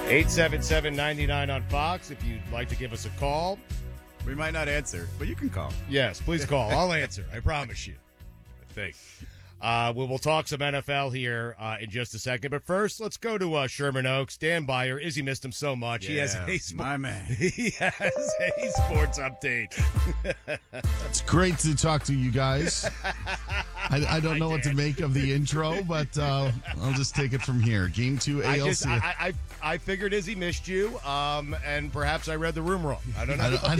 877-99 on Fox if you'd like to give us a call. We might not answer, but you can call. Yes, please call. I'll answer. I promise you. I think. We'll talk some NFL here in just a second. But first, let's go to Sherman Oaks. Dan Beyer. Izzy missed him so much. Yeah, He has my man. He has a sports update. It's great to talk to you guys. I don't know what to make of the intro, but I'll just take it from here. Game 2 ALC. I figured Izzy missed you, and perhaps I read the room wrong. I don't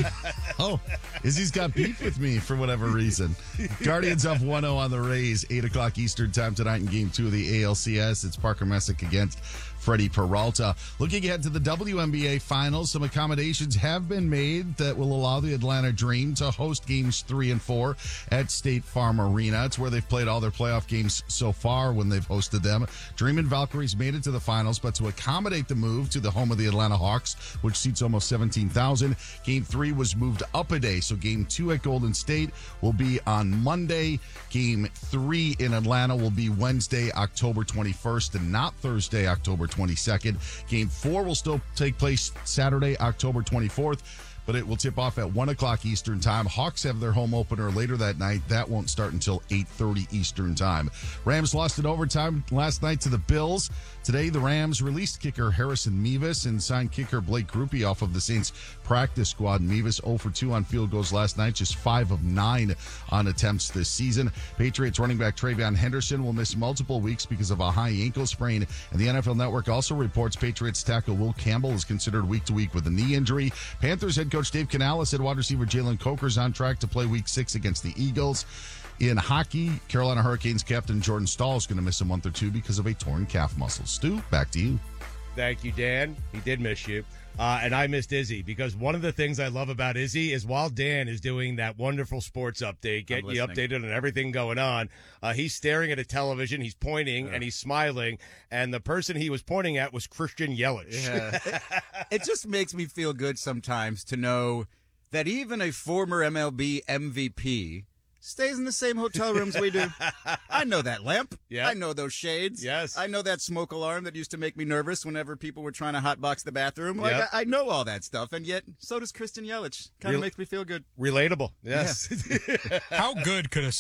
know. Izzy's got beef with me for whatever reason. Guardians up 1-0 on the Rays, 8 o'clock Eastern time tonight in Game 2 of the ALCS. It's Parker Messick against Freddie Peralta. Looking ahead to the WNBA Finals, some accommodations have been made that will allow the Atlanta Dream to host Games 3 and 4 at State Farm Arena. It's where they've played all their playoff games so far when they've hosted them. Dream and Valkyries made it to the finals, but to accommodate the move to the home of the Atlanta Hawks, which seats almost 17,000, Game 3 was moved up a day. So Game 2 at Golden State will be on Monday. Game 3 in Atlanta will be Wednesday, October 21st, and not Thursday, October 22nd. Game 4 will still take place Saturday, October 24th, but it will tip off at 1 o'clock Eastern time. Hawks have their home opener later that night. That won't start until 8:30 Eastern time. Rams lost in overtime last night to the Bills. Today, the Rams released kicker Harrison Mevis and signed kicker Blake Grupe off of the Saints practice squad. Mevis 0 for 2 on field goals last night, just 5 of 9 on attempts this season. Patriots running back Travion Henderson will miss multiple weeks because of a high ankle sprain. And the NFL Network also reports Patriots tackle Will Campbell is considered week to week with a knee injury. Panthers head coach Dave Canales said wide receiver Jalen Coker is on track to play week 6 against the Eagles. In hockey, Carolina Hurricanes captain Jordan Staal is going to miss a month or two because of a torn calf muscle. Stu, back to you. Thank you, Dan. He did miss you. And I missed Izzy because one of the things I love about Izzy is while Dan is doing that wonderful sports update, getting you updated on everything going on, he's staring at a television, he's pointing, and he's smiling, and the person he was pointing at was Christian Yelich. Yeah. It just makes me feel good sometimes to know that even a former MLB MVP stays in the same hotel rooms we do. I know that lamp. Yeah. I know those shades. Yes. I know that smoke alarm that used to make me nervous whenever people were trying to hotbox the bathroom. Like, Yep. I know all that stuff, and yet so does Christian Yelich. Kind of makes me feel good. Relatable. Yes. How good could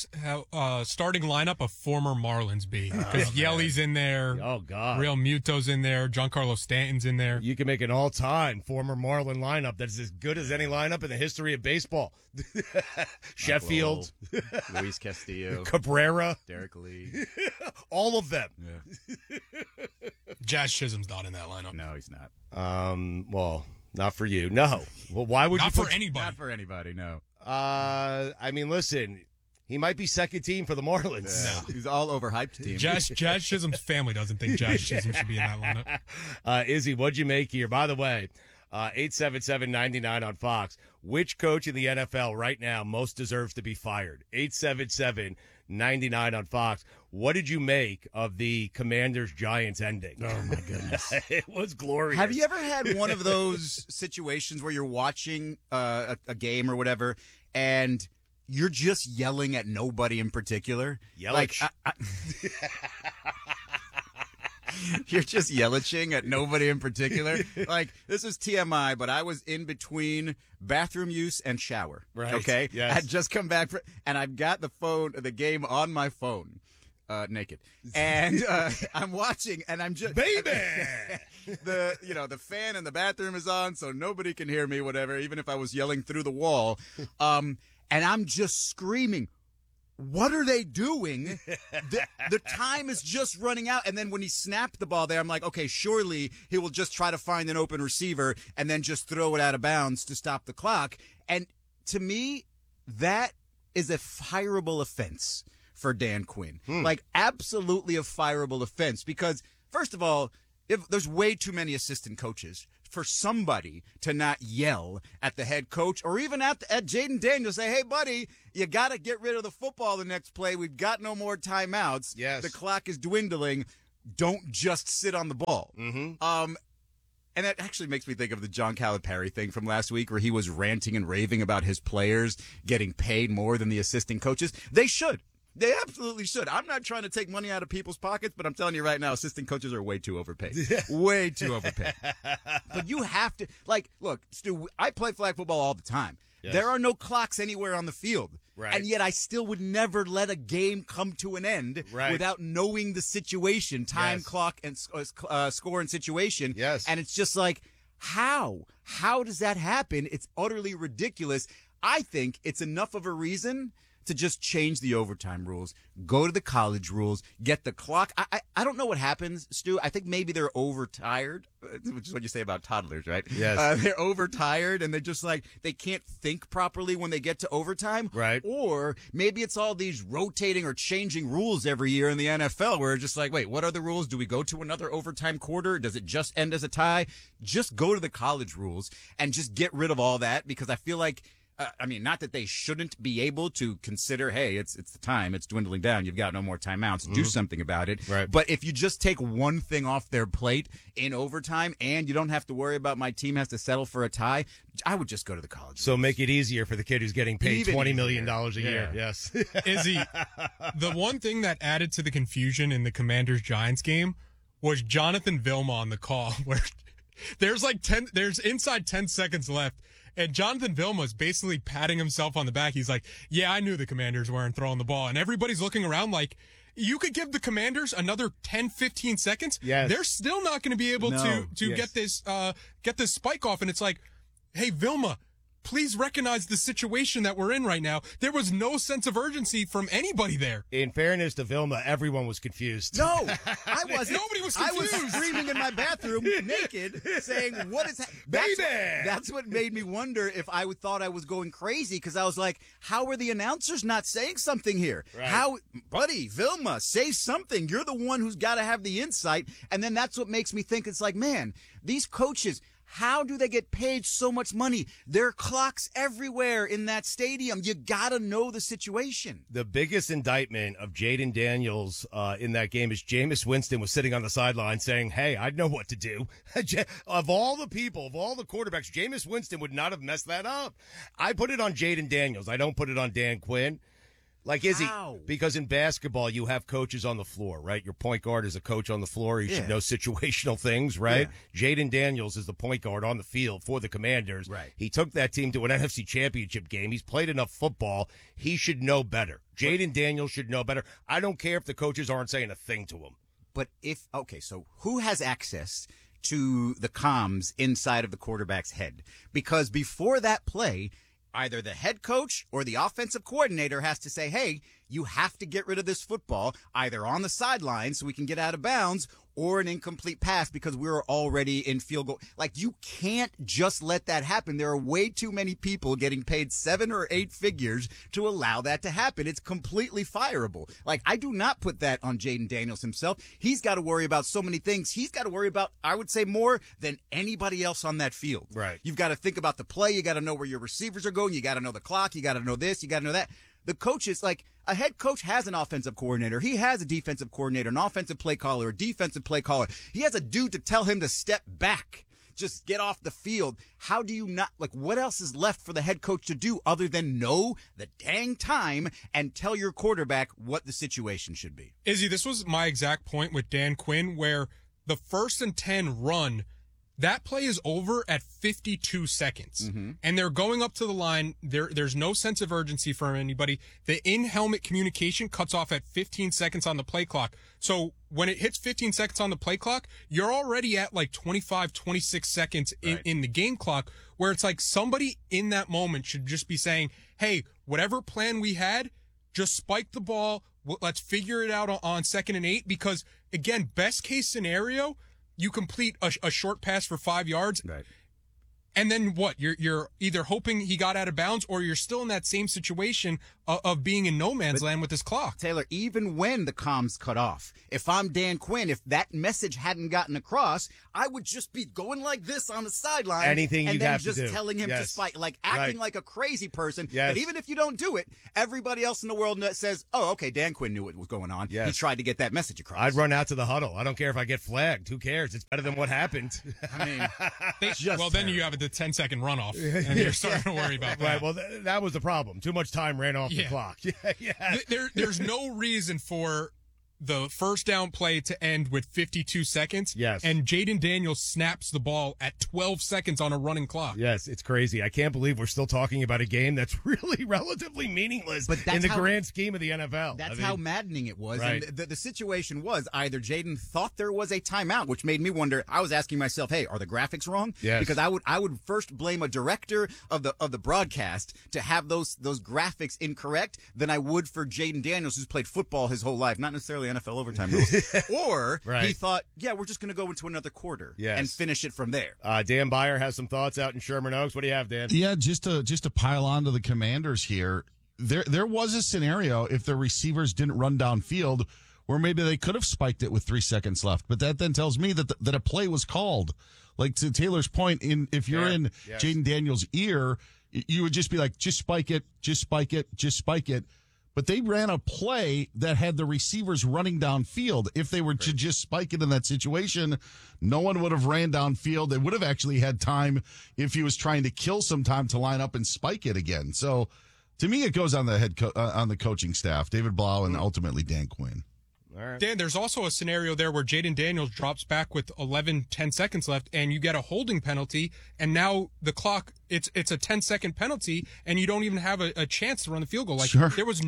a starting lineup of former Marlins be? Because Yelly's in there. Oh, God. Real Muto's in there. Giancarlo Stanton's in there. You can make an all-time former Marlin lineup that's as good as any lineup in the history of baseball. Sheffield. Luis Castillo. Cabrera. Derek Lee. All of them. Yeah. Jazz Chisholm's not in that lineup. No, he's not. Well, not for you. No. Well, why would Not you for anybody. Not for anybody, no. I mean, listen, he might be second team for the Marlins. No. He's all overhyped team. Jazz Chisholm's family doesn't think Jazz Chisholm should be in that lineup. Izzy, what'd you make here? By the way, 877-99 on Fox. Which coach in the NFL right now most deserves to be fired? 877-99 on Fox. What did you make of the Commanders-Giants ending? Oh, my goodness. It was glorious. Have you ever had one of those situations where you're watching a game or whatever, and you're just yelling at nobody in particular? Yelich. Like, you're just yelling at nobody in particular. Like, this is TMI, but I was in between bathroom use and shower. Right. Okay. Yes. I'd just come back and I've got the game on my phone, naked, and I'm watching, and I'm just Baby! the fan in the bathroom is on, so nobody can hear me. Whatever, even if I was yelling through the wall, and I'm just screaming. What are they doing? The time is just running out. And then when he snapped the ball there, I'm like, okay, surely he will just try to find an open receiver and then just throw it out of bounds to stop the clock. And to me, that is a fireable offense for Dan Quinn. Like, absolutely a fireable offense because, first of all, if there's way too many assistant coaches for somebody to not yell at the head coach or even at Jaden Daniels, say, hey, buddy, you got to get rid of the football the next play. We've got no more timeouts. Yes. The clock is dwindling. Don't just sit on the ball. Mm-hmm. And that actually makes me think of the John Calipari thing from last week where he was ranting and raving about his players getting paid more than the assistant coaches. They should. They absolutely should. I'm not trying to take money out of people's pockets, but I'm telling you right now, assistant coaches are way too overpaid. Way too overpaid. But you have to, like, look, Stu, I play flag football all the time. Yes. There are no clocks anywhere on the field. Right. And yet I still would never let a game come to an end without knowing the situation, time, clock, and score and situation. Yes. And it's just like, how? How does that happen? It's utterly ridiculous. I think it's enough of a reason to just change the overtime rules, go to the college rules, get the clock. I don't know what happens, Stu. I think maybe they're overtired, which is what you say about toddlers, right? Yes. They're overtired and they're just like, they can't think properly when they get to overtime. Right. Or maybe it's all these rotating or changing rules every year in the NFL where it's just like, wait, what are the rules? Do we go to another overtime quarter? Does it just end as a tie? Just go to the college rules and just get rid of all that, because I feel like, not that they shouldn't be able to consider, hey, it's the time, it's dwindling down, you've got no more timeouts, do something about it. Right. But if you just take one thing off their plate in overtime and you don't have to worry about my team has to settle for a tie, I would just go to the college. So make it easier for the kid who's getting paid Even $20 million a year. Yes. Izzy, the one thing that added to the confusion in the Commanders-Giants game was Jonathan Vilma on the call, where there's inside 10 seconds left. And Jonathan Vilma's basically patting himself on the back. He's like, yeah, I knew the Commanders weren't throwing the ball. And everybody's looking around like, you could give the Commanders another 10, 15 seconds. Yes. They're still not going to be able to get this spike off. And it's like, hey, Vilma, please recognize the situation that we're in right now. There was no sense of urgency from anybody there. In fairness to Vilma, everyone was confused. No, I wasn't. Nobody was confused. I was screaming in my bathroom naked, saying, "What is that?" That's what made me wonder if I thought I was going crazy, because I was like, "How are the announcers not saying something here? Right. How, buddy, Vilma, say something. You're the one who's got to have the insight." And then that's what makes me think it's like, man, these coaches, how do they get paid so much money? There are clocks everywhere in that stadium. You got to know the situation. The biggest indictment of Jaden Daniels in that game is Jameis Winston was sitting on the sideline saying, hey, I know what to do. Of all the people, of all the quarterbacks, Jameis Winston would not have messed that up. I put it on Jaden Daniels. I don't put it on Dan Quinn. Like, Izzy, because in basketball, you have coaches on the floor, right? Your point guard is a coach on the floor. He should know situational things, right? Yeah. Jaden Daniels is the point guard on the field for the Commanders. Right. He took that team to an NFC championship game. He's played enough football. He should know better. Jaden Daniels should know better. I don't care if the coaches aren't saying a thing to him. But so who has access to the comms inside of the quarterback's head? Because before that play, either the head coach or the offensive coordinator has to say, hey, you have to get rid of this football either on the sideline so we can get out of bounds, or an incomplete pass because we're already in field goal. Like, you can't just let that happen. There are way too many people getting paid 7 or 8 figures to allow that to happen. It's completely fireable. Like, I do not put that on Jaden Daniels himself. He's got to worry about so many things. He's got to worry about, I would say, more than anybody else on that field. Right. You've got to think about the play. You got to know where your receivers are going. You got to know the clock. You got to know this. You got to know that. The coaches, like, a head coach has an offensive coordinator. He has a defensive coordinator, an offensive play caller, a defensive play caller. He has a dude to tell him to step back. Just get off the field. How do you not, like, what else is left for the head coach to do other than know the dang time and tell your quarterback what the situation should be? Izzy, this was my exact point with Dan Quinn, where the 1st and 10 run, that play is over at 52 seconds. Mm-hmm. And they're going up to the line. There's no sense of urgency from anybody. The in-helmet communication cuts off at 15 seconds on the play clock. So when it hits 15 seconds on the play clock, you're already at like 25, 26 seconds in the game clock, where it's like somebody in that moment should just be saying, hey, whatever plan we had, just spike the ball. Let's figure it out on 2nd and 8. Because, again, best case scenario, you complete a short pass for 5 yards. Right. And then what? You're either hoping he got out of bounds, or you're still in that same situation of being in no man's land with this clock. Taylor, even when the comms cut off, if I'm Dan Quinn, if that message hadn't gotten across, I would just be going like this on the sideline. Anything you'd have to do. And then just telling him to spike, like acting like a crazy person. Yes. But even if you don't do it, everybody else in the world says, oh, okay, Dan Quinn knew what was going on. Yes. He tried to get that message across. I'd run out to the huddle. I don't care if I get flagged. Who cares? It's better than what happened. I mean, Then you have a with the 10-second runoff, and you're starting to worry about that. Right. Well, that was the problem. Too much time ran off the clock. Yeah. There's no reason for the first down play to end with 52 seconds. Yes. And Jaden Daniels snaps the ball at 12 seconds on a running clock. Yes, it's crazy. I can't believe we're still talking about a game that's really relatively meaningless in the grand scheme of the NFL. That's how maddening it was. Right. And the situation was either Jaden thought there was a timeout, which made me wonder. I was asking myself, hey, are the graphics wrong? Yes. Because I would first blame a director of the broadcast to have those graphics incorrect than I would for Jaden Daniels, who's played football his whole life, not necessarily NFL overtime rules. Or he thought, yeah, we're just going to go into another quarter and finish it from there. Dan Byer has some thoughts out in Sherman Oaks. What do you have, Dan? Yeah, just to pile on to the Commanders here, there was a scenario if the receivers didn't run downfield where maybe they could have spiked it with 3 seconds left. But that then tells me that a play was called. Like to Taylor's point, if you're in Jaden Daniels' ear, you would just be like, just spike it, just spike it, just spike it. But they ran a play that had the receivers running downfield. If they were to just spike it in that situation, no one would have ran downfield. They would have actually had time if he was trying to kill some time to line up and spike it again. So to me, it goes on the on the coaching staff, David Blau and ultimately Dan Quinn. All right. Dan, there's also a scenario there where Jaden Daniels drops back with 10 seconds left, and you get a holding penalty, and now the clock, it's a 10-second penalty, and you don't even have a chance to run the field goal. Like there was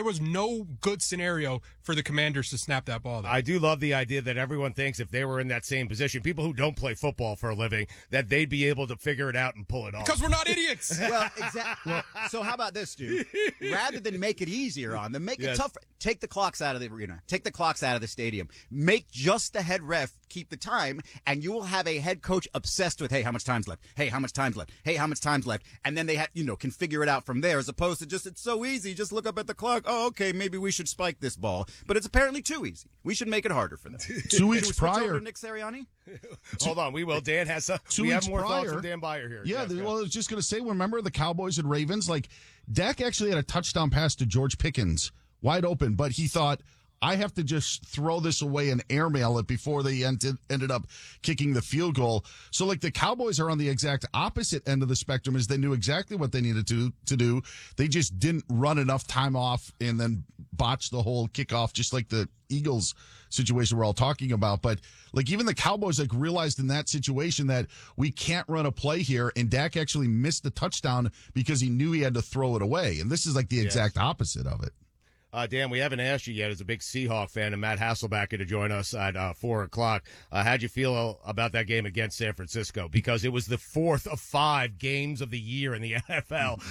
no good scenario for the Commanders to snap that ball there. I do love the idea that everyone thinks if they were in that same position, people who don't play football for a living, that they'd be able to figure it out and pull it off. Because we're not idiots. Well, exactly. Well, so how about this, dude? Rather than make it easier on them, make it tougher. Take the clocks out of the arena. Take the clocks out of the stadium. Make just the head ref keep the time, and you will have a head coach obsessed with, hey, how much time's left? Hey, how much time's left? Hey, how much time's left? And then they can figure it out from there, as opposed to just, it's so easy. Just look up at the clock. Oh, okay, maybe we should spike this ball. But it's apparently too easy. We should make it harder for them. 2 weeks Switch prior. over to Nick Sirianni? Hold on, we will. Dan has some. 2 We weeks have more thoughts prior. from Dan Byer here. Yeah, Yes, well, I was just going to say, remember the Cowboys and Ravens? Like, Dak actually had a touchdown pass to George Pickens, wide open, but he thought, I have to just throw this away and airmail it before they ended up kicking the field goal. So, like, the Cowboys are on the exact opposite end of the spectrum, as they knew exactly what they needed to do. They just didn't run enough time off and then botch the whole kickoff, just like the Eagles situation we're all talking about. But, like, even the Cowboys, like, realized in that situation that we can't run a play here, and Dak actually missed the touchdown because he knew he had to throw it away. And this is, like, the exact opposite of it. Dan, we haven't asked you yet, as a big Seahawk fan, and Matt Hasselbacher to join us at 4 o'clock. How'd you feel about that game against San Francisco? Because it was the 4th of 5 games of the year in the NFL.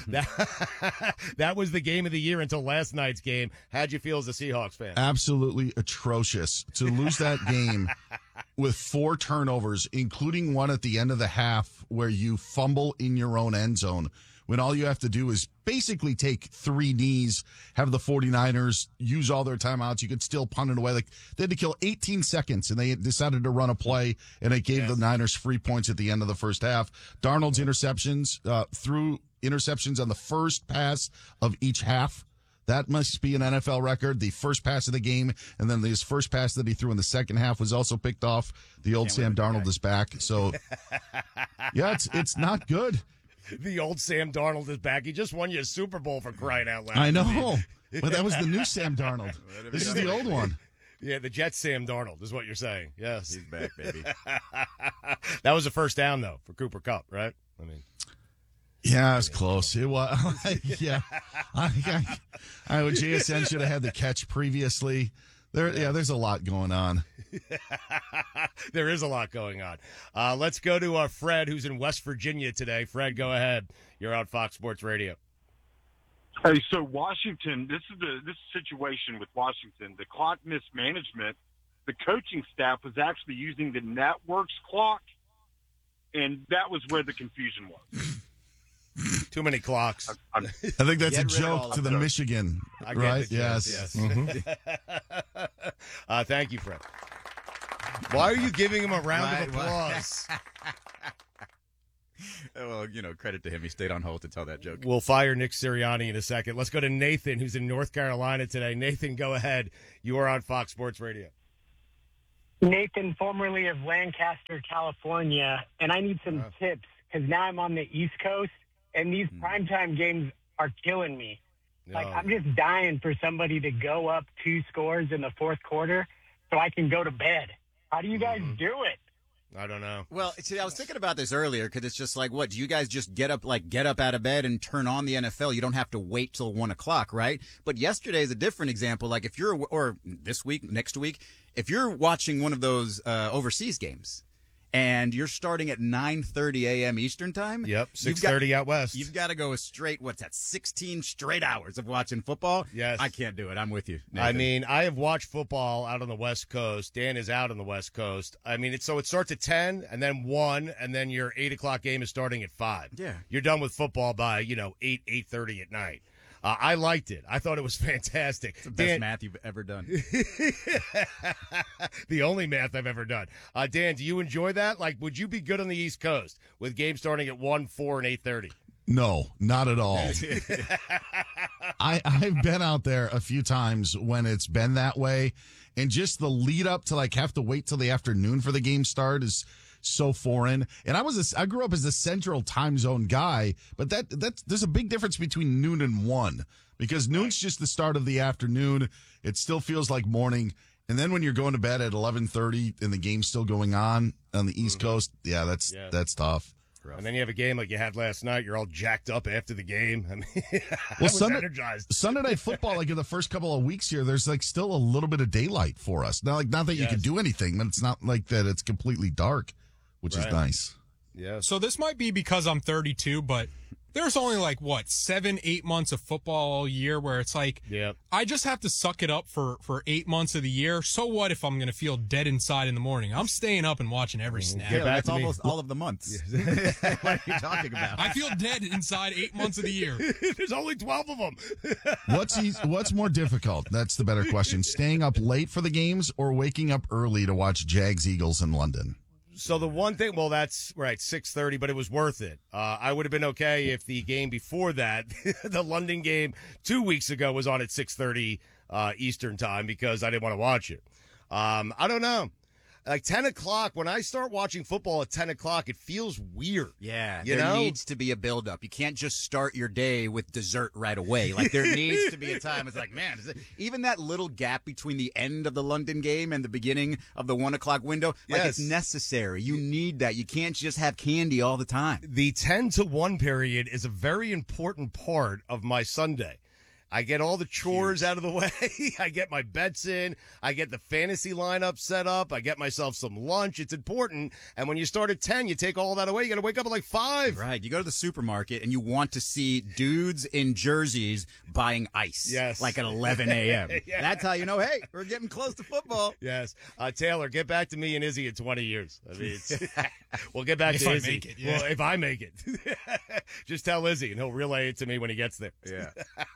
That was the game of the year until last night's game. How'd you feel as a Seahawks fan? Absolutely atrocious. To lose that game with 4 turnovers, including one at the end of the half where you fumble in your own end zone, when all you have to do is basically take 3 knees, have the 49ers use all their timeouts. You could still punt it away. Like, they had to kill 18 seconds, and they decided to run a play, and it gave the Niners free points at the end of the first half. Darnold's interceptions, threw interceptions on the first pass of each half. That must be an NFL record. The first pass of the game, and then his first pass that he threw in the second half was also picked off. The old Sam Darnold is back. So, yeah, it's not good. The old Sam Darnold is back. He just won you a Super Bowl, for crying out loud. I know. But that was the new Sam Darnold. This is the old one. Yeah, the Jets Sam Darnold is what you're saying. Yes. He's back, baby. That was a first down, though, for Cooper Kupp, right? I mean, yeah, it was close. It was. Yeah. JSN should have had the catch previously. There's a lot going on. There is a lot going on. Let's go to Fred, who's in West Virginia today. Fred, go ahead. You're on Fox Sports Radio. Hey, so Washington, this situation with Washington, the clock mismanagement, the coaching staff was actually using the network's clock, and that was where the confusion was. Too many clocks. I think that's a joke to the Michigan, right? Yes. Mm-hmm. Thank you, Fred. Why are you giving him a round of applause? Well, credit to him. He stayed on hold to tell that joke. We'll fire Nick Sirianni in a second. Let's go to Nathan, who's in North Carolina today. Nathan, go ahead. You are on Fox Sports Radio. Nathan, formerly of Lancaster, California, and I need some tips. because now I'm on the East Coast, and these primetime games are killing me. Like, No. I'm just dying for somebody to go up 2 scores in the fourth quarter so I can go to bed. How do you guys do it? I don't know. Well, see, I was thinking about this earlier because it's just like, what, do you guys just get up out of bed and turn on the NFL? You don't have to wait till 1 o'clock, right? But yesterday is a different example. Like if you're, or this week, next week, if you're watching one of those overseas games and you're starting at 9:30 a.m. Eastern time. Yep, 6:30 out west. You've got to go straight, what's that, 16 straight hours of watching football? Yes. I can't do it. I'm with you, Nathan. I mean, I have watched football out on the West Coast. Dan is out on the West Coast. I mean, it starts at 10 and then 1, and then your 8 o'clock game is starting at 5. Yeah. You're done with football by, 8:30 at night. I liked it. I thought it was fantastic. It's the best math you've ever done. The only math I've ever done. Dan, do you enjoy that? Like, would you be good on the East Coast with games starting at 1, 4, and 8:30? No, not at all. I've been out there a few times when it's been that way, and just the lead up to like have to wait till the afternoon for the game start is so foreign. And I grew up as a central time zone guy, but there's a big difference between noon and 1 because noon's just the start of the afternoon. It still feels like morning. And then when you're going to bed at 11:30 and the game's still going on the East Coast, that's tough. And then you have a game like you had last night. You're all jacked up after the game. I mean, I was energized. Sunday Night Football, like in the first couple of weeks here, there's like still a little bit of daylight for us. Not that you can do anything, but it's not like that it's completely dark, which is nice. Yeah. So this might be because I'm 32, but there's only 7-8 months of football all year where it's like, Yep. I just have to suck it up for 8 months of the year. So what if I'm going to feel dead inside in the morning? I'm staying up and watching every snap. Get back That's to me. almost all of the months. What are you talking about? I feel dead inside 8 months of the year. There's only 12 of them. What's more difficult? That's the better question. Staying up late for the games or waking up early to watch Jags Eagles in London? So the one thing, well, that's right, 6:30, but it was worth it. I would have been okay if the game before that, the London game 2 weeks ago, was on at 6:30 Eastern time because I didn't want to watch it. I don't know. Like 10 o'clock, when I start watching football at 10 o'clock, it feels weird. Yeah, You there know? needs to be a build-up. You can't just start your day with dessert right away. Like, there needs to be a time. It's like, man, even that little gap between the end of the London game and the beginning of the 1 o'clock window, like, Yes. it's necessary. You need that. You can't just have candy all the time. The 10 to 1 period is a very important part of my Sunday. I get all the chores out of the way. I get my bets in. I get the fantasy lineup set up. I get myself some lunch. It's important. And when you start at 10, you take all that away. You got to wake up at 5. Right. You go to the supermarket and you want to see dudes in jerseys buying ice. Yes. Like at 11 a.m. Yeah. That's how you know, hey, we're getting close to football. Yes. Taylor, get back to me and Izzy in 20 years. I mean, we'll get back If to I Izzy. make it, yeah. Well, if I make it. Just tell Izzy, and he'll relay it to me when he gets there. Yeah.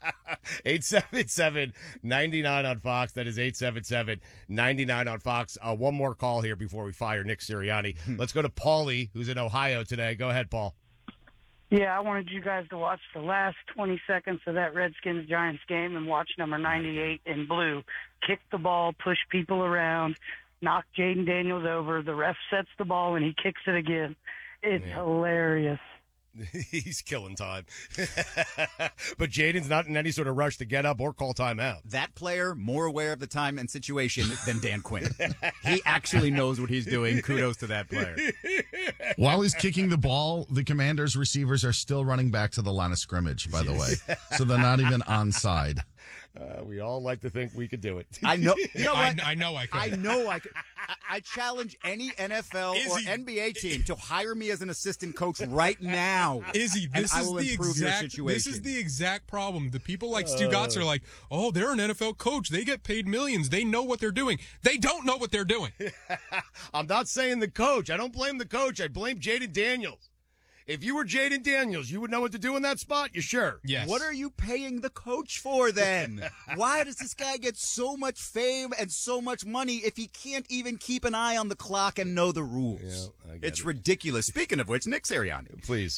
877-99 on Fox. That is 877-99 on Fox. One more call here before we fire Nick Sirianni. Let's go to Paulie, who's in Ohio today. Go ahead, Paul. Yeah, I wanted you guys to watch the last 20 seconds of that Redskins-Giants game and watch number 98 in blue kick the ball, push people around, knock Jaden Daniels over. The ref sets the ball, and he kicks it again. It's hilarious. He's killing time. But Jaden's not in any sort of rush to get up or call timeout. That player more aware of the time and situation than Dan Quinn. He actually knows what he's doing. Kudos to that player. While he's kicking the ball, the Commanders' receivers are still running back to the line of scrimmage, by the way. So they're not even onside. We all like to think we could do it. I know. You know what? I know I could. I know I could. I challenge any NFL or Izzy. NBA team to hire me as an assistant coach right now. Izzy, and this I is will the improve your exact. situation. This is the exact problem. The people like Stu Gotts are like, oh, they're an NFL coach. They get paid millions. They know what they're doing. They don't know what they're doing. I'm not saying the coach. I don't blame the coach. I blame Jaden Daniels. If you were Jaden Daniels, you would know what to do in that spot. You sure? Yes. What are you paying the coach for then? Why does this guy get so much fame and so much money if he can't even keep an eye on the clock and know the rules? Yeah, I get it's it. ridiculous. Speaking of which, Nick Sirianni, Please.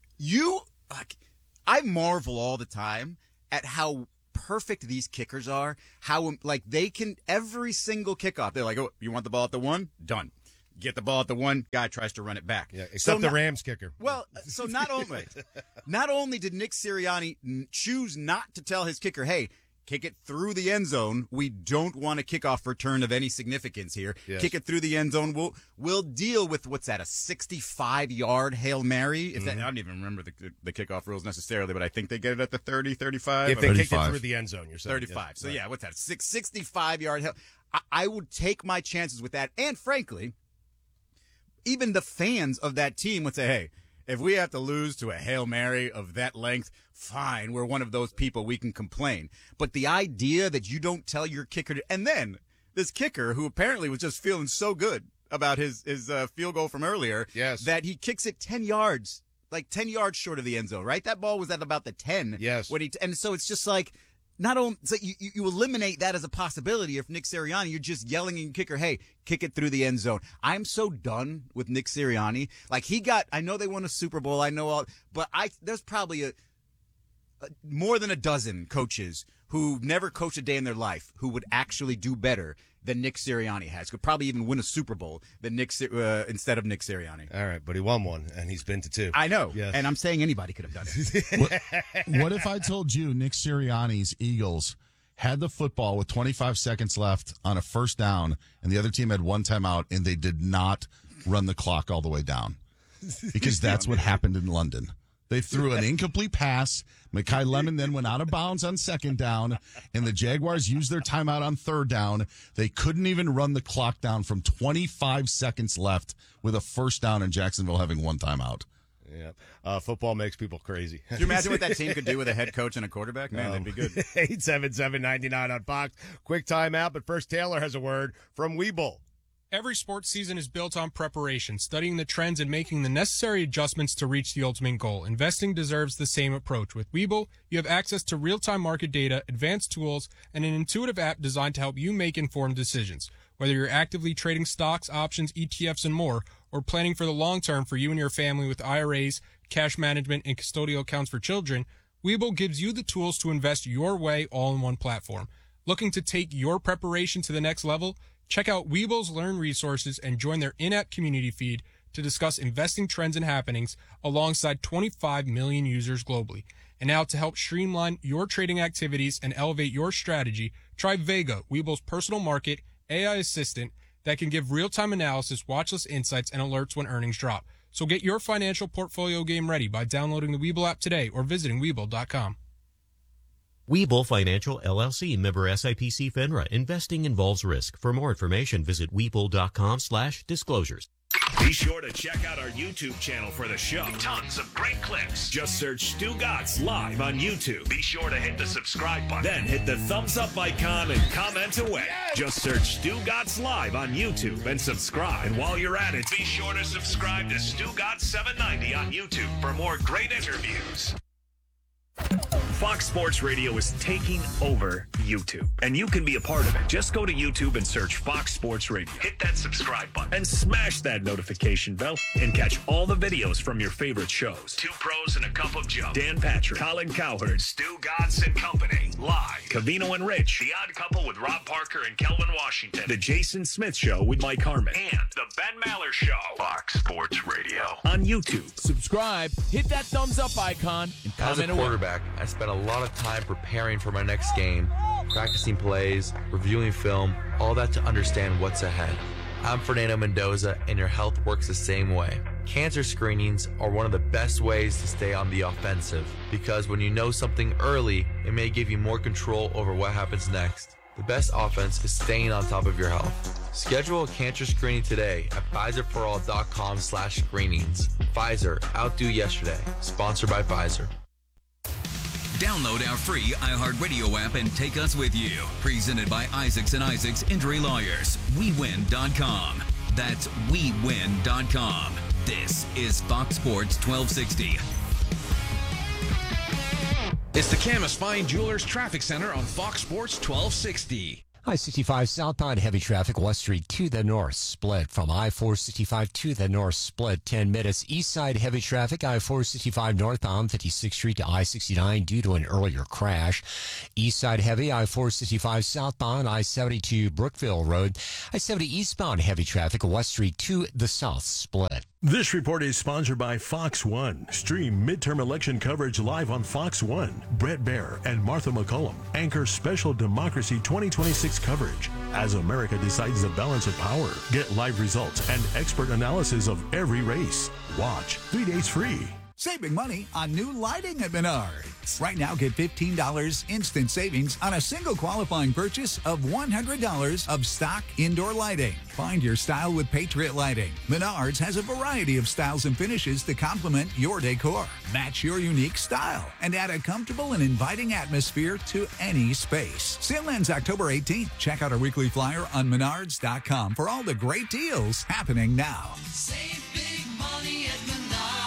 I marvel all the time at how perfect these kickers are. How they can every single kickoff. They're like, oh, you want the ball at the 1? Done. get the ball at the 1, guy tries to run it back. Yeah, except the Rams kicker. Well, so not only did Nick Sirianni choose not to tell his kicker, hey, kick it through the end zone. We don't want a kickoff return of any significance here. Yes. Kick it through the end zone. We'll deal with what's that, a 65-yard Hail Mary? I don't even remember the kickoff rules necessarily, but I think they get it at the 30, 35. If they 35. kick it through the end zone, you're saying. 35. Yes. So, yeah, what's that, 65-yard Hail. I would take my chances with that. And, frankly, even the fans of that team would say, hey, if we have to lose to a Hail Mary of that length, fine, we're one of those people, we can complain. But the idea that you don't tell your kicker and then this kicker, who apparently was just feeling so good about his field goal from earlier, Yes. that he kicks it 10 yards, like 10 yards short of the end zone, right? That ball was at about the 10. Yes. And so it's just like, not only so you eliminate that as a possibility. If Nick Sirianni, you're just yelling at your kicker, hey, kick it through the end zone. I'm so done with Nick Sirianni. Like I know they won a Super Bowl. I know all, but there's probably more than a dozen coaches who never coached a day in their life who would actually do better than Nick Sirianni has. Could probably even win a Super Bowl than instead of Nick Sirianni. All right, but he won one, and he's been to 2. I know, Yes. and I'm saying anybody could have done it. What if I told you Nick Sirianni's Eagles had the football with 25 seconds left on a first down, and the other team had 1 timeout, and they did not run the clock all the way down? Because that's what happened in London. They threw an incomplete pass. Mekhi Lemon then went out of bounds on 2nd down, and the Jaguars used their timeout on 3rd down. They couldn't even run the clock down from 25 seconds left with a first down and Jacksonville having 1 timeout. Yeah. Football makes people crazy. Can you imagine what that team could do with a head coach and a quarterback? Man, they'd be good. 877-99 on Fox. Quick timeout, but first Taylor has a word from Webull. Every sports season is built on preparation, studying the trends and making the necessary adjustments to reach the ultimate goal. Investing deserves the same approach. With Webull, you have access to real-time market data, advanced tools, and an intuitive app designed to help you make informed decisions. Whether you're actively trading stocks, options, ETFs, and more, or planning for the long term for you and your family with IRAs, cash management, and custodial accounts for children, Webull gives you the tools to invest your way all in one platform. Looking to take your preparation to the next level? Check out Webull's Learn resources and join their in-app community feed to discuss investing trends and happenings alongside 25 million users globally. And now to help streamline your trading activities and elevate your strategy, try Vega, Webull's personal market AI assistant that can give real-time analysis, watchlist insights, and alerts when earnings drop. So get your financial portfolio game ready by downloading the Webull app today or visiting Webull.com. Webull Financial, LLC, member SIPC FINRA. Investing involves risk. For more information, visit Webull.com/disclosures. Be sure to check out our YouTube channel for the show. Tons of great clips. Just search Stu Gatz Live on YouTube. Be sure to hit the subscribe button. Then hit the thumbs up icon and comment away. Yes! Just search Stu Gatz Live on YouTube and subscribe. And while you're at it, be sure to subscribe to Stu Gatz 790 on YouTube for more great interviews. Fox Sports Radio is taking over YouTube, and you can be a part of it. Just go to YouTube and search Fox Sports Radio. Hit that subscribe button and smash that notification bell and catch all the videos from your favorite shows. Two Pros and a Cup of Joe, Dan Patrick, Colin Cowherd, Stu Gatz and Company, live. Covino and Rich, The Odd Couple with Rob Parker and Kelvin Washington, The Jason Smith Show with Mike Harmon, and The Ben Maller Show. Fox Sports Radio on YouTube. Subscribe, hit that thumbs up icon, and comment As a quarterback, I spent a lot of time preparing for my next game, practicing plays, reviewing film, all that to understand what's ahead. I'm Fernando Mendoza, and your health works the same way. Cancer screenings are one of the best ways to stay on the offensive, because when you know something early, it may give you more control over what happens next. The best offense is staying on top of your health. Schedule a cancer screening today at PfizerForAll.com/screenings. Pfizer, outdo yesterday. Sponsored by Pfizer. Download our free iHeartRadio app and take us with you. Presented by Isaacs and Isaacs Injury Lawyers. WeWin.com. That's WeWin.com. This is Fox Sports 1260. It's the Camus Fine Jewelers Traffic Center on Fox Sports 1260. I-65 southbound heavy traffic, West Street to the north, split from I-465 to the north, split 10 minutes. East side heavy traffic, I-465 northbound 56th Street to I-69 due to an earlier crash. East side heavy, I-465 southbound, I-70 Brookville Road. I-70 eastbound heavy traffic, West Street to the south, split. This report is sponsored by Fox One. Stream midterm election coverage live on Fox One. Brett Baer and Martha McCullum anchor special Democracy 2026 coverage as America decides the balance of power. Get live results and expert analysis of every race. Watch 3 days free. Saving money on new lighting at Menards. Right now, get $15 instant savings on a single qualifying purchase of $100 of stock indoor lighting. Find your style with Patriot Lighting. Menards has a variety of styles and finishes to complement your decor. Match your unique style and add a comfortable and inviting atmosphere to any space. Sale ends October 18th. Check out our weekly flyer on Menards.com for all the great deals happening now. Save big money at Menards.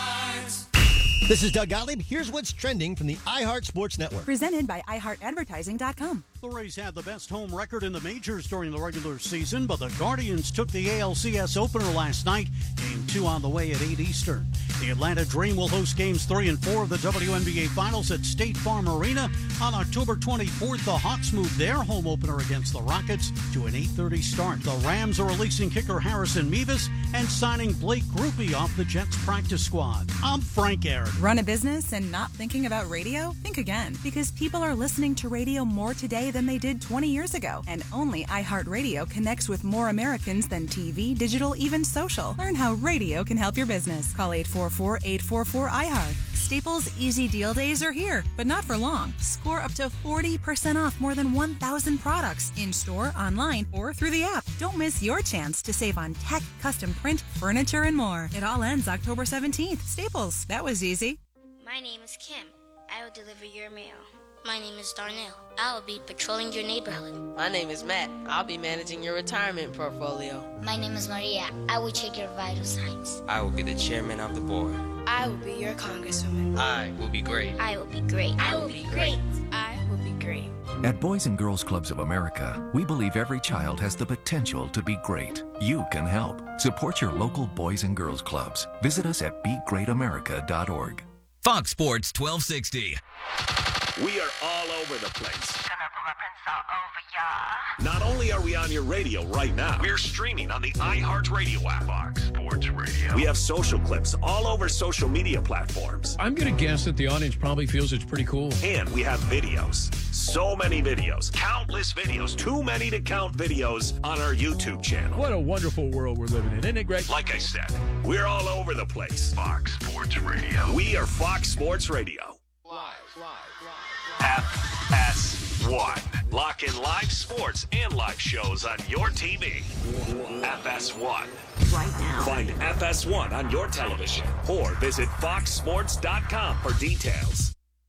This is Doug Gottlieb. Here's what's trending from the iHeart Sports Network. Presented by iHeartAdvertising.com. The Rays had the best home record in the majors during the regular season, but the Guardians took the ALCS opener last night. Game 2 on the way at 8 Eastern. The Atlanta Dream will host games 3 and 4 of the WNBA Finals at State Farm Arena. On October 24th, the Hawks move their home opener against the Rockets to an 8:30 start. The Rams are releasing kicker Harrison Mevis and signing Blake Grupe off the Jets practice squad. I'm Frank Aaron. Run a business and not thinking about radio? Think again, because people are listening to radio more today than they did 20 years ago. And only iHeartRadio connects with more Americans than TV, digital, even social. Learn how radio can help your business. Call 844-844-iHeart. Staples Easy Deal Days are here, but not for long. Score up to 40% off more than 1,000 products in-store, online, or through the app. Don't miss your chance to save on tech, custom print, furniture, and more. It all ends October 17th. Staples, that was easy. My name is Kim. I will deliver your mail. My name is Darnell. I will be patrolling your neighborhood. My name is Matt. I'll be managing your retirement portfolio. My name is Maria. I will check your vital signs. I will be the chairman of the board. I will be your congresswoman. I will be great. I will be great. I will be great. I will be great. At Boys and Girls Clubs of America, we believe every child has the potential to be great. You can help. Support your local Boys and Girls Clubs. Visit us at BeGreatAmerica.org. Fox Sports 1260. We are all over the place. Not only are we on your radio right now, we're streaming on the iHeartRadio app. Fox Sports Radio. We have social clips all over social media platforms. I'm going to guess that the audience probably feels it's pretty cool. And we have videos. So many videos. Countless videos. Too many to count videos on our YouTube channel. What a wonderful world we're living in. Isn't it great? Like I said, we're all over the place. Fox Sports Radio. We are Fox Sports Radio. FS1. Lock in live sports and live shows on your TV. FS1. Right now. Find FS1 on your television or visit foxsports.com for details.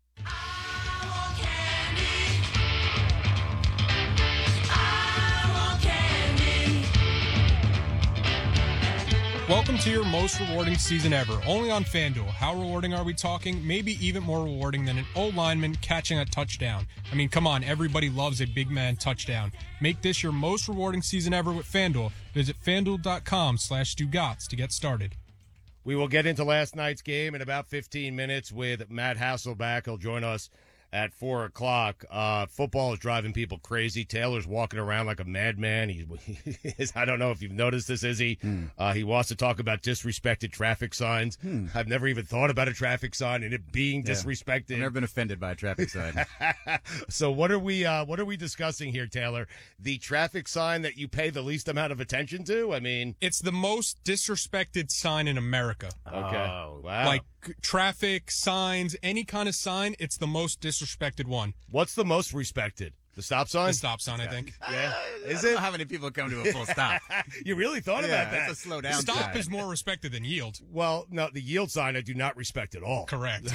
Welcome to your most rewarding season ever, only on FanDuel. How rewarding are we talking? Maybe even more rewarding than an O-lineman catching a touchdown. I mean, come on, everybody loves a big man touchdown. Make this your most rewarding season ever with FanDuel. Visit FanDuel.com/Stugotz to get started. We will get into last night's game in about 15 minutes with Matt Hasselback. He'll join us at 4 o'clock. Football is driving people crazy. Taylor's walking around like a madman. I don't know if you've noticed this, Izzy. He wants to talk about disrespected traffic signs. I've never even thought about a traffic sign and it being disrespected. I've never been offended by a traffic sign. So what are we discussing here, Taylor? The traffic sign that you pay the least amount of attention to? I mean, it's the most disrespected sign in America. Okay. Oh, wow. Like traffic signs, any kind of sign, it's the most disrespected one. What's the most respected? The stop sign? The stop sign, I think. Yeah. Is it? How many people come to a full stop? You really thought about that? It's a slow down. Stop is more respected than yield. Well, no, the yield sign I do not respect at all. Correct.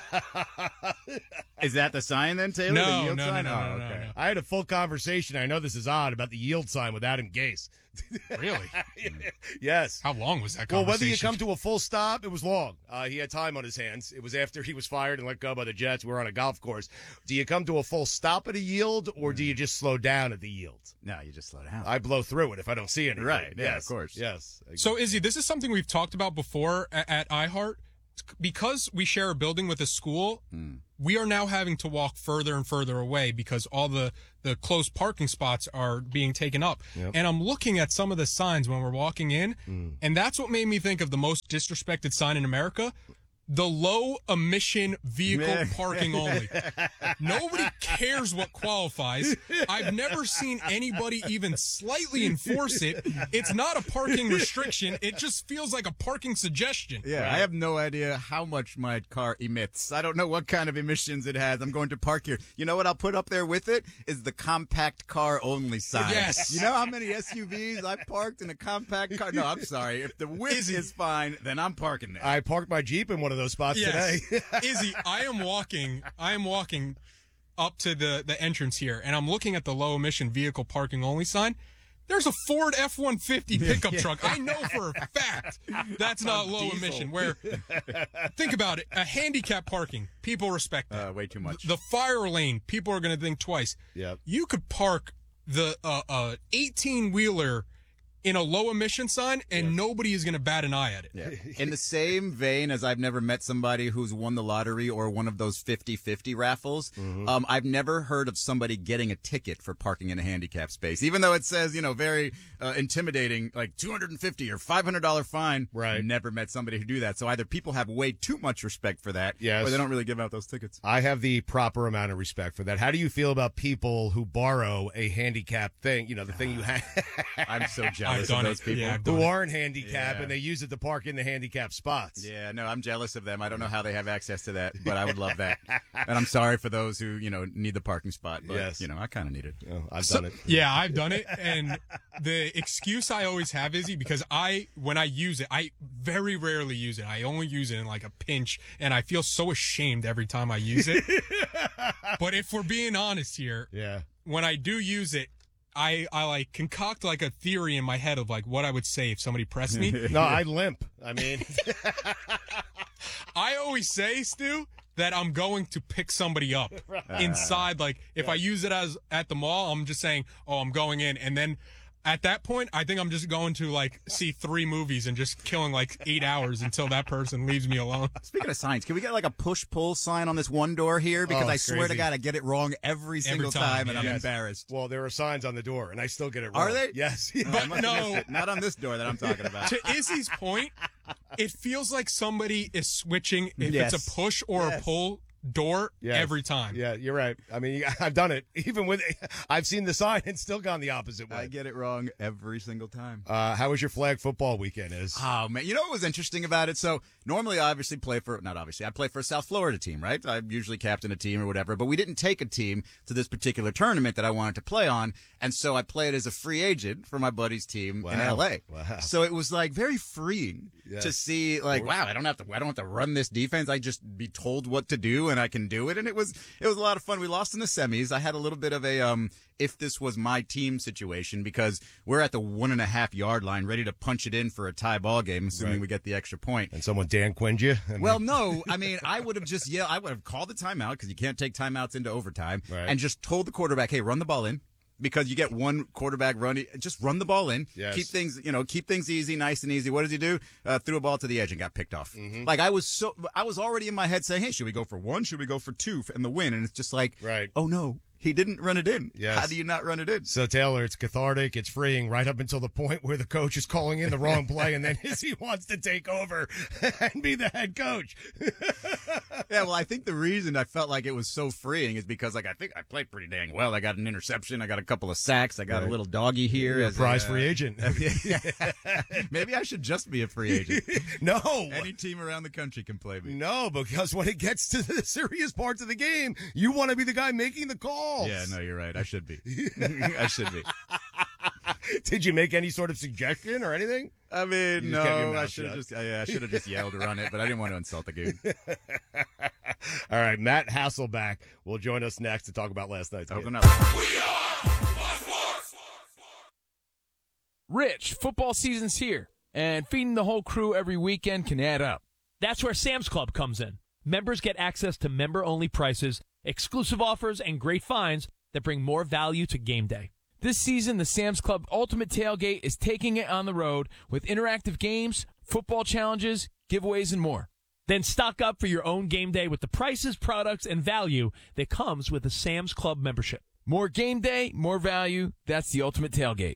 Is that the sign then, Taylor? No, the yield no, sign? no. I had a full conversation. I know this is odd about the yield sign with Adam Gase. Really? Yes. How long was that Well, conversation? whether you come to a full stop, it was long. He had time on his hands. It was after he was fired and let go by the Jets. We were on a golf course. Do you come to a full stop at a yield, or do you just slow down at the yield? No, you just slow down. I blow through it if I don't see anything. Right. Yeah, Yes. of course. Yes. So, Izzy, this is something we've talked about before at iHeart. Because we share a building with a school, we are now having to walk further and further away because all the close parking spots are being taken up. Yep. And I'm looking at some of the signs when we're walking in, and that's what made me think of the most disrespected sign in America. The low emission vehicle parking only. Nobody cares what qualifies. I've never seen anybody even slightly enforce it. It's not a parking restriction. It just feels like a parking suggestion. Yeah, I have no idea how much my car emits. I don't know what kind of emissions it has. I'm going to park here. You know what I'll put up there with it? Is the compact car only sign. Yes. You know how many SUVs I've parked in a compact car? No, I'm sorry. If the width is fine, then I'm parking there. I parked my Jeep in one of those spots today. Izzy, I am walking up to the entrance here, and I'm looking at the low emission vehicle parking only sign. There's a Ford F-150 pickup truck. I know for a fact that's not low emission. Where, think about it, a handicap parking, people respect that. Way too much. The fire lane, people are going to think twice. Yep. You could park the 18-wheeler in a low emission sign, and nobody is going to bat an eye at it. Yeah. In the same vein as I've never met somebody who's won the lottery or one of those 50-50 raffles, I've never heard of somebody getting a ticket for parking in a handicap space, even though it says, very intimidating, like $250 or $500 fine. Right. Never met somebody who do that. So either people have way too much respect for that, Yes. or they don't really give out those tickets. I have the proper amount of respect for that. How do you feel about people who borrow a handicap thing, the thing you have? I'm so jealous I've done of those it. people. Yeah, I've done who it. aren't handicapped Yeah. and they use it to park in the handicap spots. Yeah, no, I'm jealous of them. I don't know how they have access to that, but I would love that. And I'm sorry for those who, need the parking spot. But, Yes. I kind of need it. Oh, I've done it. Yeah, I've done it. And the excuse I always have, Izzy, because when I use it, I very rarely use it. I only use it in like a pinch, and I feel so ashamed every time I use it. But if we're being honest here, when I do use it, I like concoct like a theory in my head of like what I would say if somebody pressed me. No, I limp. I mean, I always say, Stu, that I'm going to pick somebody up inside. Like if I use it as at the mall, I'm just saying, oh, I'm going in. And then at that point, I think I'm just going to like see 3 movies and just killing like 8 hours until that person leaves me alone. Speaking of signs, can we get like a push-pull sign on this one door here? Because I swear to crazy. God, I get it wrong every single time, and I'm embarrassed. Well, there are signs on the door, and I still get it wrong. Are they? Yes. But no, not on this door that I'm talking about. To Izzy's point, it feels like somebody is switching if Yes. it's a push or a pull door Yes. every time. Yeah, you're right. I mean, I've done it. Even with, I've seen the sign and still gone the opposite way. I get it wrong every single time. How was your flag football weekend? Oh, man. You know what was interesting about it? So normally I obviously play for, I play for a South Florida team, right? I usually captain a team or whatever, but we didn't take a team to this particular tournament that I wanted to play on. And so I played as a free agent for my buddy's team in LA. Wow. So it was like very freeing Yes. to see like, wow, I don't have to run this defense. I just be told what to do and I can do it. And it was a lot of fun. We lost in the semis. I had a little bit of a, if this was my team situation because we're at the 1.5 yard line ready to punch it in for a tie ball game, assuming we get the extra point. And someone Dan Quinned you? Well, no. I mean, I would have just yelled. I would have called the timeout because you can't take timeouts into overtime and just told the quarterback, hey, run the ball in. Because you get one quarterback running, just run the ball in. Yes. Keep things easy, nice and easy. What does he do? Threw a ball to the edge and got picked off. Like I was already in my head saying, hey, should we go for 1? Should we go for 2 and the win? And it's just like, oh no, he didn't run it in. Yes. How do you not run it in? So, Taylor, it's cathartic. It's freeing right up until the point where the coach is calling in the wrong play, and then Izzy wants to take over and be the head coach. Yeah, well, I think the reason I felt like it was so freeing is because, like, I think I played pretty dang well. I got an interception. I got a couple of sacks. I got a little doggy here. You're a as prize free agent. Maybe I should just be a free agent. No. Any team around the country can play me. No, because when it gets to the serious parts of the game, you want to be the guy making the calls. Yeah, no, you're right. I should be. I should be. Did you make any sort of suggestion or anything? I mean, You just kept your no, mouth I should have shut. I should have just yelled run it, but I didn't want to insult the dude. All right, Matt Hasselback will join us next to talk about last night's game. Open up. Rich, football season's here, and feeding the whole crew every weekend can add up. That's where Sam's Club comes in. Members get access to member-only prices, exclusive offers, and great finds that bring more value to game day. This season, the Sam's Club Ultimate Tailgate is taking it on the road with interactive games, football challenges, giveaways, and more. Then stock up for your own game day with the prices, products, and value that comes with a Sam's Club membership. More game day, more value. That's the Ultimate Tailgate.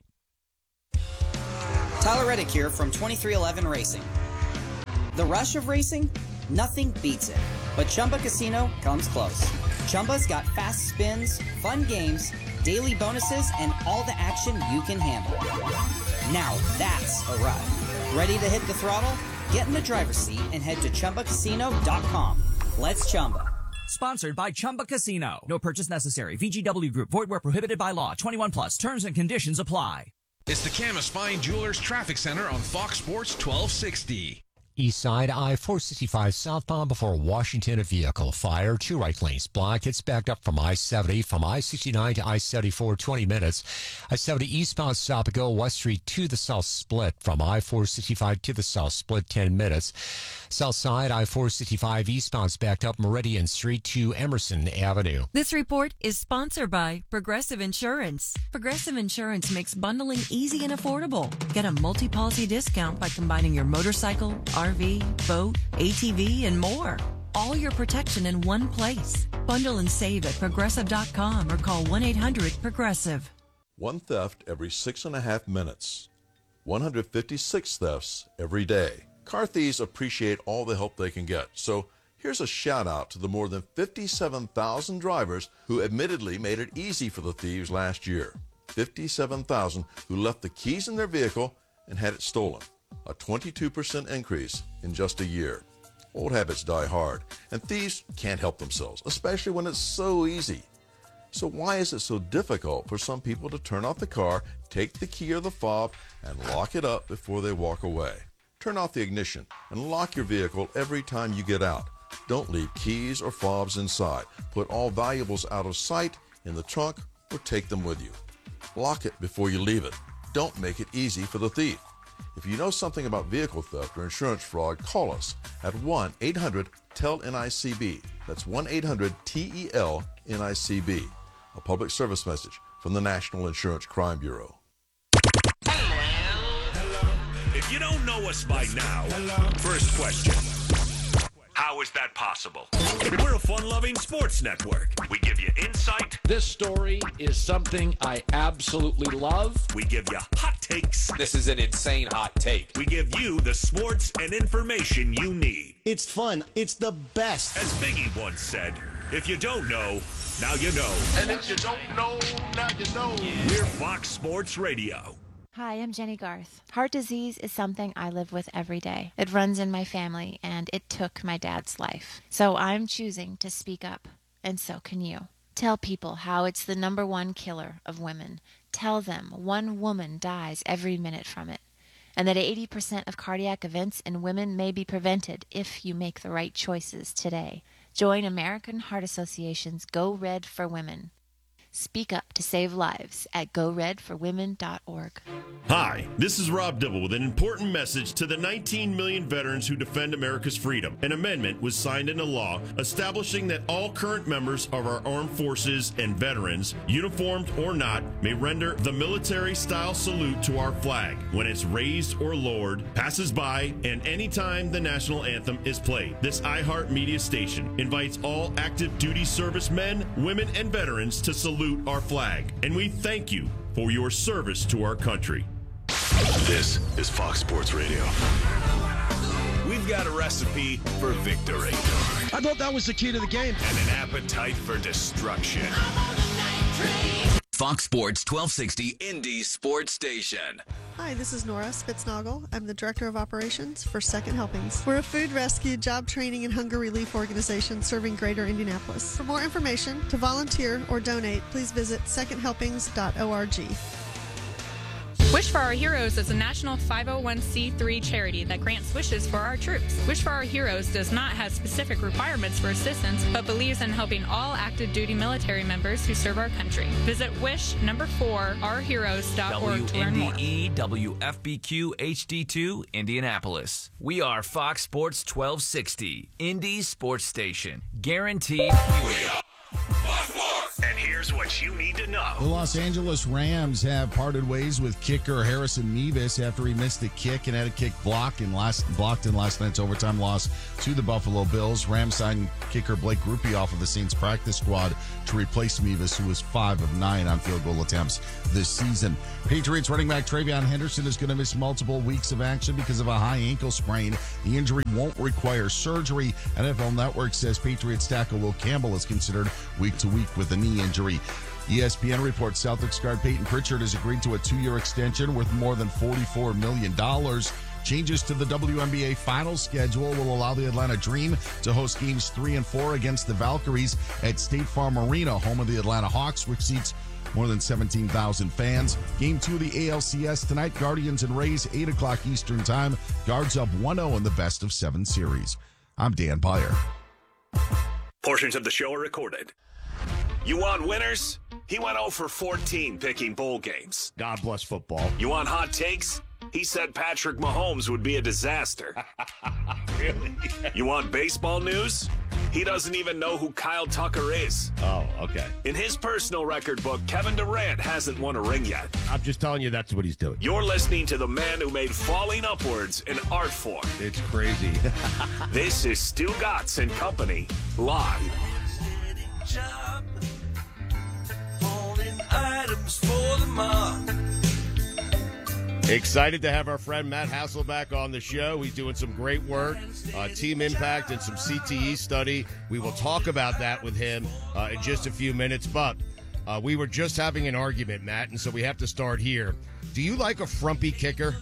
Tyler Reddick here from 2311 Racing. The rush of racing? Nothing beats it. But Chumba Casino comes close. Chumba's got fast spins, fun games, daily bonuses, and all the action you can handle. Now that's a ride. Ready to hit the throttle? Get in the driver's seat and head to ChumbaCasino.com. Let's Chumba. Sponsored by Chumba Casino. No purchase necessary. VGW Group. Void where prohibited by law. 21 plus. Terms and conditions apply. It's the Camas Fine Jewelers Traffic Center on Fox Sports 1260. East side, I-465 southbound before Washington, a vehicle fire. 2 right lanes blocked. It's backed up from I-70, from I-69 to I-74, 20 minutes. I-70 eastbound stop and go, West Street to the south split. From I-465 to the south split, 10 minutes. South side, I-465 eastbound's backed up Meridian Street to Emerson Avenue. This report is sponsored by Progressive Insurance. Progressive Insurance makes bundling easy and affordable. Get a multi-policy discount by combining your motorcycle, RV, boat, ATV, and more. All your protection in one place. Bundle and save at Progressive.com or call 1-800-PROGRESSIVE. One theft every 6.5 minutes. 156 thefts every day. Car thieves appreciate all the help they can get. So here's a shout out to the more than 57,000 drivers who admittedly made it easy for the thieves last year. 57,000 who left the keys in their vehicle and had it stolen. A 22% increase in just a year. Old habits die hard, and thieves can't help themselves, especially when it's so easy. So why is it so difficult for some people to turn off the car, take the key or the fob, and lock it up before they walk away? Turn off the ignition and lock your vehicle every time you get out. Don't leave keys or fobs inside. Put all valuables out of sight in the trunk or take them with you. Lock it before you leave it. Don't make it easy for the thief. If you know something about vehicle theft or insurance fraud, call us at 1-800-TEL-NICB. That's 1-800-TEL-NICB. A public service message from the National Insurance Crime Bureau. If you don't know us by now, first question. How is that possible? We're a fun-loving sports network. We give you insight. This story is something I absolutely love. We give you hot takes. This is an insane hot take. We give you the sports and information you need. It's fun. It's the best. As Biggie once said, if you don't know, now you know. And if you don't know, now you know. We're Fox Sports Radio. Hi, I'm Jenny Garth. Heart disease is something I live with every day. It runs in my family, and it took my dad's life. So I'm choosing to speak up, and so can you. Tell people how it's the #1 killer of women. Tell them 1 woman dies every minute from it, and that 80% of cardiac events in women may be prevented if you make the right choices today. Join American Heart Association's Go Red for Women. Speak up to save lives at goredforwomen.org. Hi, this is Rob Dibble with an important message to the 19 million veterans who defend America's freedom. An amendment was signed into law establishing that all current members of our armed forces and veterans, uniformed or not, may render the military-style salute to our flag when it's raised or lowered, passes by, and anytime the national anthem is played. This iHeart Media station invites all active duty servicemen, women, and veterans to salute our flag, and we thank you for your service to our country. This is Fox Sports Radio. We've got a recipe for victory. I thought that was the key to the game. And an appetite for destruction. Fox Sports 1260 Indy Sports Station. Hi, this is Nora Spitznagel. I'm the Director of Operations for Second Helpings. We're a food rescue, job training, and hunger relief organization serving greater Indianapolis. For more information, to volunteer or donate, please visit secondhelpings.org. Wish for Our Heroes is a national 501c3 charity that grants wishes for our troops. Wish for Our Heroes does not have specific requirements for assistance, but believes in helping all active duty military members who serve our country. Visit wish4ourheroes.org to learn more. WNDE WFBQ HD2 Indianapolis. We are Fox Sports 1260, Indy Sports Station. Guaranteed. And here's what you need to know. The Los Angeles Rams have parted ways with kicker Harrison Mevis after he missed a kick and had a kick blocked in last night's overtime loss to the Buffalo Bills. Rams signed kicker Blake Grupe off of the Saints practice squad to replace Mevis, who was 5 of 9 on field goal attempts this season. Patriots running back TreVeyon Henderson is going to miss multiple weeks of action because of a high ankle sprain. The injury won't require surgery. NFL Network says Patriots tackle Will Campbell is considered week to week with a knee injury. ESPN reports Celtics guard Peyton Pritchard has agreed to a 2-year extension worth more than $44 million. Changes to the WNBA final schedule will allow the Atlanta Dream to host games 3 and 4 against the Valkyries at State Farm Arena, home of the Atlanta Hawks, which seats more than 17,000 fans. Game 2 of the ALCS tonight, Guardians and Rays, 8 o'clock Eastern Time. Guards up 1-0 in the best-of-7 series. I'm Dan Byer. Portions of the show are recorded. You want winners? He went 0 for 14 picking bowl games. God bless football. You want hot takes? He said Patrick Mahomes would be a disaster. Really? You want baseball news? He doesn't even know who Kyle Tucker is. Oh, okay. In his personal record book, Kevin Durant hasn't won a ring yet. I'm just telling you that's what he's doing. You're listening to the man who made falling upwards an art form. It's crazy. This is Stu Gatz and Company, live. Items for the month. Excited to have our friend Matt Hasselback on the show. He's doing some great work, team impact, and some CTE study. We will talk about that with him in just a few minutes. But we were just having an argument, Matt, and so we have to start here. Do you like a frumpy kicker?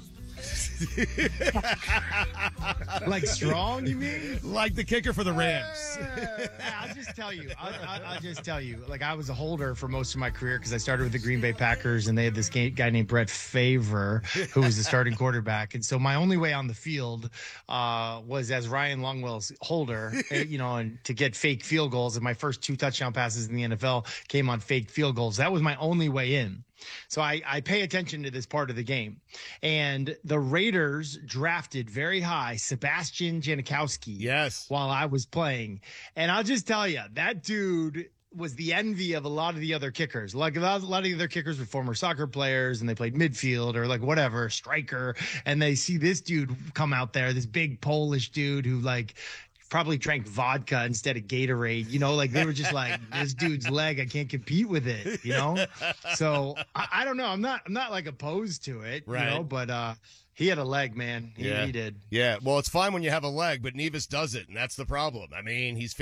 Like strong, you mean? Like the kicker for the Rams. I'll just tell you. I'll just tell you. Like, I was a holder for most of my career because I started with the Green Bay Packers, and they had this guy named Brett Favre who was the starting quarterback. And so my only way on the field was as Ryan Longwell's holder, and to get fake field goals. And my first 2 touchdown passes in the NFL came on fake field goals. That was my only way in. So I pay attention to this part of the game. And the Raiders drafted very high Sebastian Janikowski. Yes. While I was playing. And I'll just tell you, that dude was the envy of a lot of the other kickers. Like a lot of the other kickers were former soccer players and they played midfield or like whatever, striker. And they see this dude come out there, this big Polish dude who probably drank vodka instead of Gatorade, they were just like, this dude's leg, I can't compete with it, So I don't know. I'm not like opposed to it, right. But he had a leg, man. He did. Yeah. Well, it's fine when you have a leg, but Nevis doesn't, and that's the problem. I mean, he's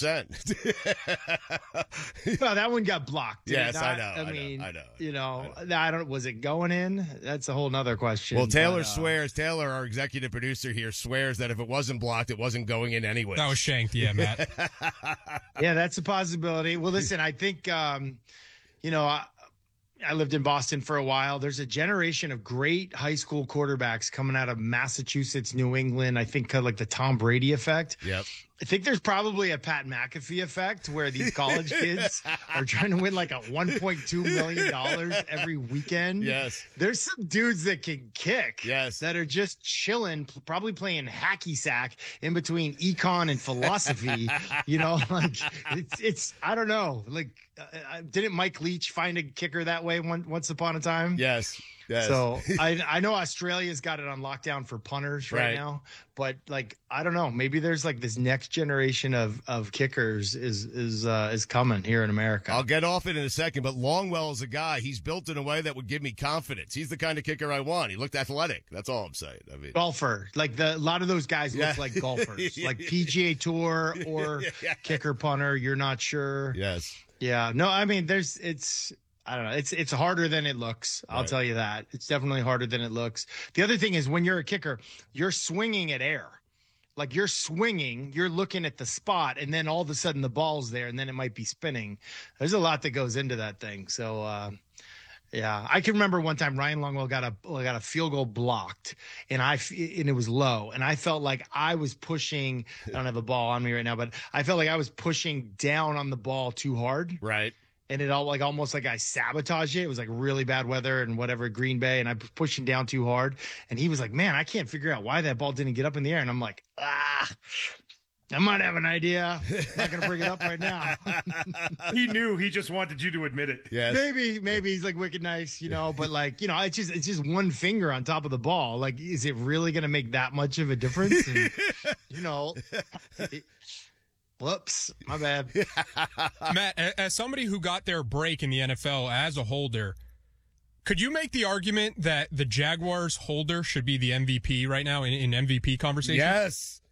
50%. Well, that one got blocked. Yes, I know. I don't. Was it going in? That's a whole nother question. Well, Taylor, our executive producer here, swears that if it wasn't blocked, it wasn't going in anyway. That was shanked, yeah, Matt. Yeah, that's a possibility. Well, listen, I think, I lived in Boston for a while. There's a generation of great high school quarterbacks coming out of Massachusetts, New England. I think like the Tom Brady effect. Yep. I think there's probably a Pat McAfee effect where these college kids are trying to win like a $1.2 million every weekend. Yes. There's some dudes that can kick. Yes. That are just chilling, probably playing hacky sack in between econ and philosophy. It's I don't know. Didn't Mike Leach find a kicker that way once upon a time? Yes. Yes. So I know Australia's got it on lockdown for punters right now, but I don't know. Maybe there's this next generation of kickers is coming here in America. I'll get off it in a second, but Longwell is a guy. He's built in a way that would give me confidence. He's the kind of kicker I want. He looked athletic. That's all I'm saying. I mean, golfer. A lot of those guys look like golfers, like PGA Tour or kicker punter. You're not sure. Yes. Yeah. No. I mean, I don't know. It's harder than it looks. I'll tell you that. It's definitely harder than it looks. The other thing is when you're a kicker, you're swinging at air. You're swinging, you're looking at the spot, and then all of a sudden the ball's there, and then it might be spinning. There's a lot that goes into that thing. So Yeah, I can remember one time Ryan Longwell got a field goal blocked, and it was low, and I felt like I was pushing. I don't have a ball on me right now, but I felt like I was pushing down on the ball too hard. Right. And it almost like I sabotaged it. It was like really bad weather and whatever, Green Bay, and I was pushing down too hard. And he was like, "Man, I can't figure out why that ball didn't get up in the air." And I'm like, I might have an idea. I'm not going to bring it up right now. He knew. He just wanted you to admit it. Yes. Maybe he's like wicked nice, but like, it's just one finger on top of the ball. Like, is it really going to make that much of a difference? And, whoops, my bad. Matt, as somebody who got their break in the NFL as a holder, could you make the argument that the Jaguars holder should be the MVP right now in MVP conversation? Yes.